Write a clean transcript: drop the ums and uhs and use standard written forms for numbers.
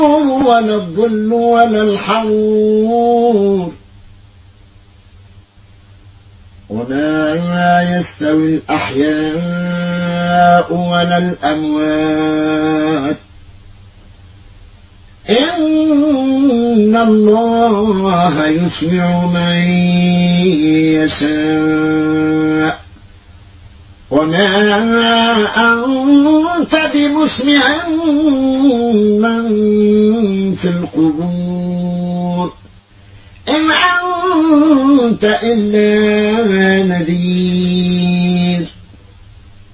ولا الظل ولا الحرور وما يستوي الأحياء ولا الأموات إن الله يسمع من يشاء وما أنت بمسمع من في القبور إن أنت إلا نذير